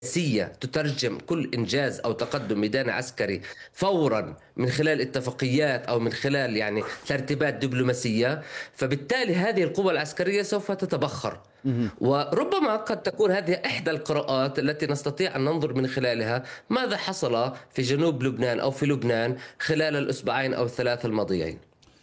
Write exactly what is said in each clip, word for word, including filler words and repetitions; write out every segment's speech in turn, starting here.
سية تترجم كل إنجاز أو تقدم ميداني عسكري فورا من خلال اتفاقيات أو من خلال يعني ترتيبات دبلوماسية، فبالتالي هذه القوة العسكرية سوف تتبخر. مهم. وربما قد تكون هذه إحدى القراءات التي نستطيع أن ننظر من خلالها ماذا حصل في جنوب لبنان أو في لبنان خلال الأسبوعين أو الثلاث الماضيين.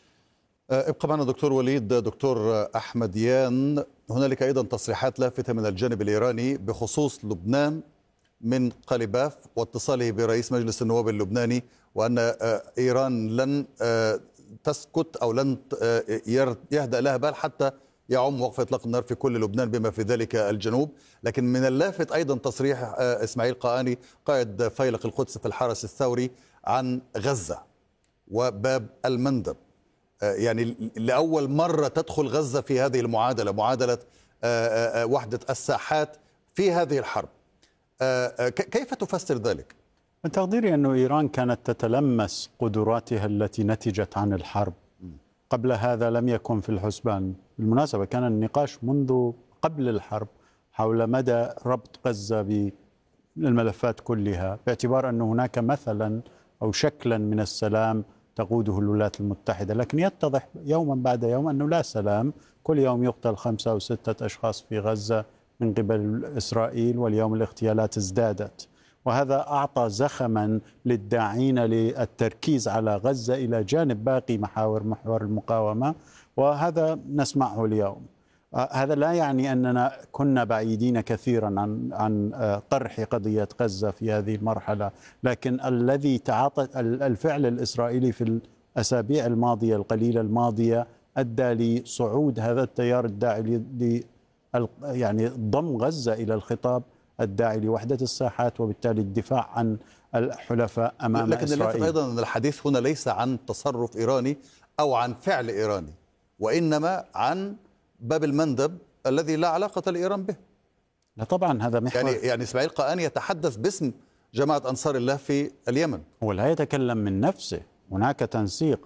آه، ابقى معنا دكتور وليد. دكتور أحمد يان، هنالك أيضا تصريحات لافتة من الجانب الإيراني بخصوص لبنان من قليباف واتصاله برئيس مجلس النواب اللبناني، وأن آه، إيران لن آه، تسكت أو لن آه، ير- يهدأ لها بال حتى يعم وقف إطلاق النار في كل لبنان بما في ذلك الجنوب. لكن من اللافت أيضا تصريح آه، إسماعيل قاني قائد فيلق القدس في الحرس الثوري عن غزة وباب المندب. آه، يعني لأول مرة تدخل غزة في هذه المعادلة، معادلة آه، آه، وحدة الساحات في هذه الحرب. آه، آه، ك- كيف تفسر ذلك؟ من تقديري أن إيران كانت تتلمس قدراتها التي نتجت عن الحرب. قبل هذا لم يكن في الحسبان. بالمناسبة كان النقاش منذ قبل الحرب حول مدى ربط غزة بالملفات كلها، باعتبار أن هناك مثلا أو شكلا من السلام تقوده الولايات المتحدة، لكن يتضح يوما بعد يوم أنه لا سلام. كل يوم يقتل خمسة أو ستة أشخاص في غزة من قبل إسرائيل، واليوم الاغتيالات ازدادت، وهذا أعطى زخما للداعين للتركيز على غزة إلى جانب باقي محاور محور المقاومة، وهذا نسمعه اليوم. آه، هذا لا يعني أننا كنا بعيدين كثيرا عن عن آه، طرح قضية غزة في هذه المرحلة، لكن الذي تعاطى الفعل الإسرائيلي في الأسابيع الماضية القليلة الماضية أدى لصعود هذا التيار الداعي ل يعني ضم غزة إلى الخطاب الداعي لوحدة الساحات، وبالتالي الدفاع عن الحلفاء أمام لكن اللافت إسرائيل. أيضا أن الحديث هنا ليس عن تصرف إيراني أو عن فعل إيراني، وإنما عن باب المندب الذي لا علاقة لإيران به. لا طبعا هذا يعني محور. يعني إسماعيل قاني يتحدث باسم جماعة أنصار الله في اليمن. هو لا يتكلم من نفسه، هناك تنسيق.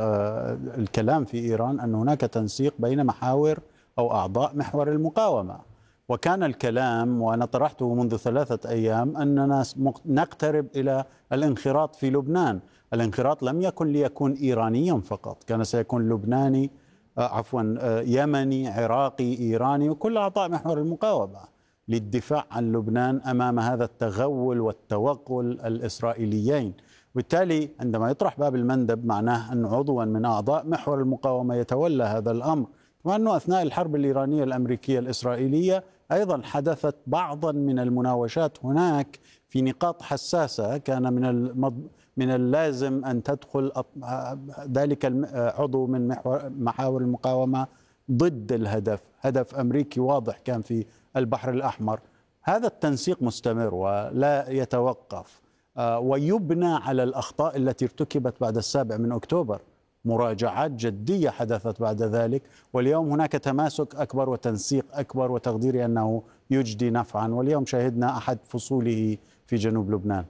الكلام في إيران أن هناك تنسيق بين محاور أو أعضاء محور المقاومة، وكان الكلام وأنا طرحته منذ ثلاثة أيام أننا نقترب إلى الانخراط في لبنان. الانخراط لم يكن ليكون إيرانيا فقط، كان سيكون لبناني آه، عفوا آه، يمني عراقي إيراني وكل أعضاء محور المقاومة، للدفاع عن لبنان أمام هذا التغول والتوغل الإسرائيليين. بالتالي عندما يطرح باب المندب معناه أن عضوا من أعضاء محور المقاومة يتولى هذا الأمر. كما أنه أثناء الحرب الإيرانية الأمريكية الإسرائيلية أيضا حدثت بعضا من المناوشات هناك في نقاط حساسة، كان من المض... من اللازم أن تدخل ذلك العضو من محور محاور المقاومة ضد الهدف. هدف أمريكي واضح كان في البحر الأحمر. هذا التنسيق مستمر ولا يتوقف، آه، ويبنى على الأخطاء التي ارتكبت بعد السابع من أكتوبر. مراجعات جدية حدثت بعد ذلك، واليوم هناك تماسك أكبر وتنسيق أكبر، وتقديري أنه يجدي نفعا، واليوم شهدنا أحد فصوله في جنوب لبنان.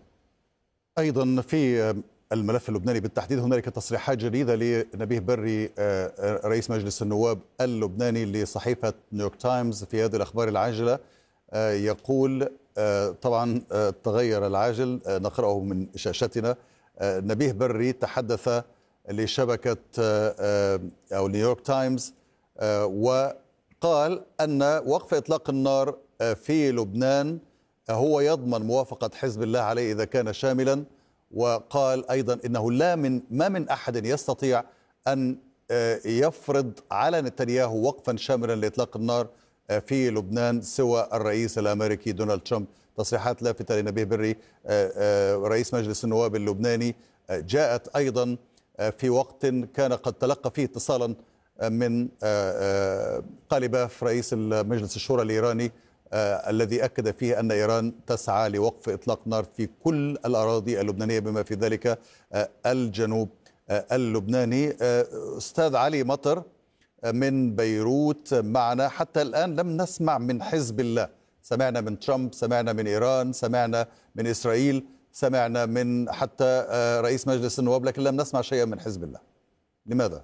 أيضا في الملف اللبناني بالتحديد هنالك تصريحات جديدة لنبيه بري آه، رئيس مجلس النواب اللبناني لصحيفة نيويورك تايمز في هذه الأخبار العاجلة. آه، يقول آه، طبعا آه، تغير العاجل، آه، نقرأه من شاشتنا. آه، نبيه بري تحدث لشبكة آه، آه، أو نيويورك تايمز آه، وقال أن وقف إطلاق النار آه، في لبنان هو يضمن موافقة حزب الله عليه إذا كان شاملا. وقال أيضا إنه لا من ما من أحد يستطيع أن آه، يفرض على نتنياهو وقفا شاملا لإطلاق النار آه، في لبنان سوى الرئيس الأمريكي دونالد ترامب. تصريحات لافتة لنبيه بري آه، آه، رئيس مجلس النواب اللبناني آه، جاءت أيضا آه، في وقت كان قد تلقى فيه اتصالا آه، من آه، آه، قالباف رئيس مجلس الشورى الإيراني آه الذي أكد فيه أن إيران تسعى لوقف إطلاق نار في كل الأراضي اللبنانية بما في ذلك آه الجنوب آه اللبناني. آه أستاذ علي مطر آه من بيروت معنا. حتى الآن لم نسمع من حزب الله، سمعنا من ترامب، سمعنا من إيران، سمعنا من إسرائيل، سمعنا من حتى آه رئيس مجلس النواب، لكن لم نسمع شيئا من حزب الله. لماذا؟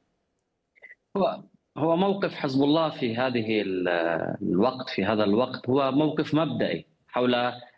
هو هو موقف حزب الله في هذه ال- الوقت في هذا الوقت هو موقف مبدئي حول